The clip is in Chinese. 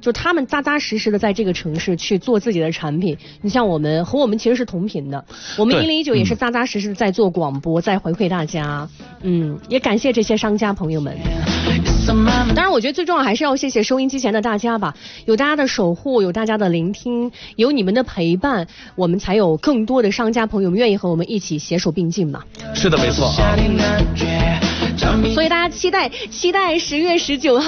就他们扎扎实实的在这个城市去做自己的产品。你像我们和我们其实是同频的，我们1019也是扎扎实实的在做广播，在回馈大家。也感谢这些商家朋友们。当然我觉得最重要还是要谢谢收音机前的大家吧，有大家的守护，有大家的聆听，有你们的陪伴，我们才有更多的商家朋友们愿意和我们一起携手并进嘛。 是的，没错。 所以大家期待10月19号